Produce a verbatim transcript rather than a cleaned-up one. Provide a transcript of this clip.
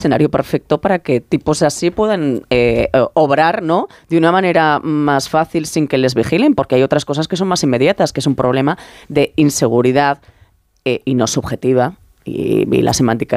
escenario perfecto para que tipos así puedan eh, obrar, ¿no?, de una manera más fácil sin que les vigilen, porque hay otras cosas que son más inmediatas, que es un problema de inseguridad eh, y no subjetiva, y, y la semántica